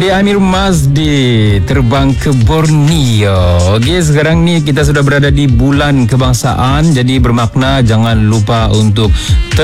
Jadi Amir Mazdi terbang ke Borneo. Okey, sekarang ni kita sudah berada di bulan kebangsaan. Jadi bermakna jangan lupa untuk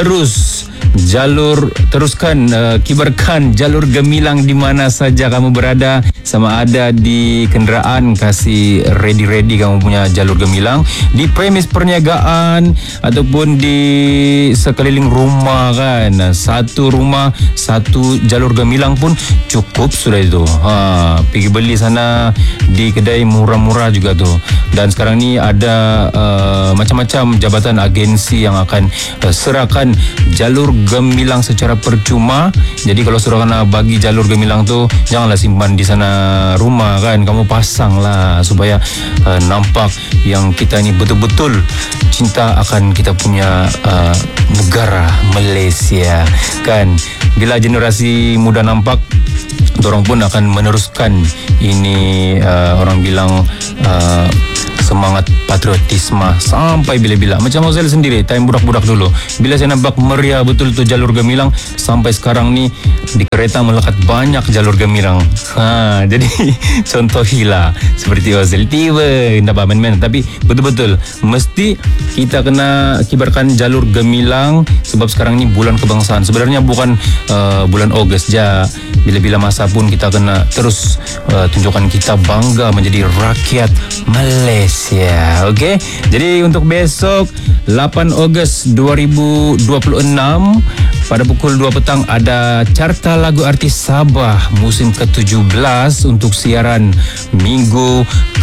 kibarkan jalur gemilang di mana saja kamu berada. Sama ada di kenderaan, kasih ready kamu punya jalur gemilang, di premis perniagaan ataupun di sekeliling rumah kan. Satu rumah satu jalur gemilang pun cukup sudah itu. Pergi beli sana di kedai murah-murah juga tu. Dan sekarang ni ada macam-macam jabatan agensi yang akan serahkan jalur gemilang secara percuma. Jadi kalau suruh kena bagi jalur gemilang tu, janganlah simpan di sana rumah kan, kamu pasanglah supaya nampak yang kita ni betul-betul cinta akan kita punya negara Malaysia kan. Bila generasi muda nampak, dorang pun akan meneruskan ini, orang bilang semangat patriotisme sampai bila-bila. Macam Ozil sendiri, time budak-budak dulu, bila saya nampak meriah betul tu jalur gemilang, sampai sekarang ni di kereta melekat banyak jalur gemilang. Jadi contohilah seperti Ozil, tiba tidak main-main, tapi betul-betul mesti kita kena kibarkan jalur gemilang. Sebab sekarang ni bulan kebangsaan, sebenarnya bukan bulan Ogos je. Bila-bila masa pun kita kena terus tunjukkan kita bangga menjadi rakyat Malaysia. Okey. Jadi untuk besok 8 Ogos 2026 pada pukul 2 petang ada Carta Lagu Artis Sabah musim ke-17 untuk siaran minggu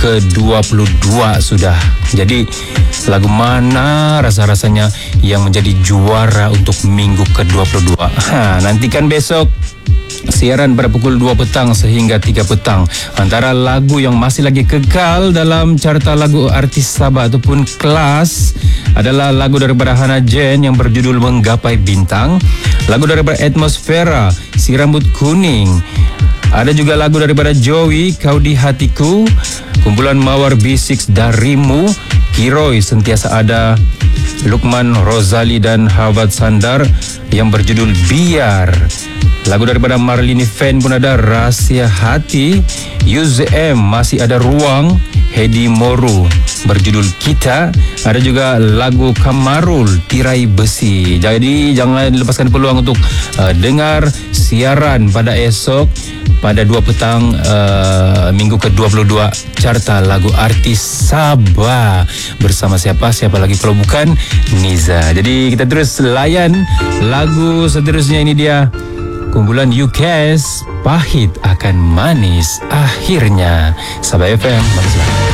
ke-22 sudah. Jadi lagu mana rasa-rasanya yang menjadi juara untuk minggu ke-22? Nantikan besok siaran pada pukul 2 petang sehingga 3 petang. Antara lagu yang masih lagi kekal dalam Carta Lagu Artis Sabah ataupun kelas adalah lagu daripada Hana Jen yang berjudul Menggapai Bintang, lagu daripada Atmosfera, Si Rambut Kuning. Ada juga lagu daripada Joey, Kau di Hatiku, kumpulan Mawar B6 Darimu, Kiroi Sentiasa Ada, Lukman Rozali dan Hawat Sandar yang berjudul Biar. Lagu daripada Marlini Fan pun ada, Rahsia Hati, UZM Masih Ada Ruang, Hedi Moru berjudul Kita. Ada juga lagu Kamarul, Tirai Besi. Jadi jangan lepaskan peluang untuk dengar siaran pada esok pada 2 petang minggu ke-22 Carta Lagu Artis Sabah. Bersama siapa lagi kalau bukan Niza. Jadi kita terus layan lagu seterusnya. Ini dia kumpulan UKS, Pahit Akan Manis Akhirnya. Sabah FM, bagus lah.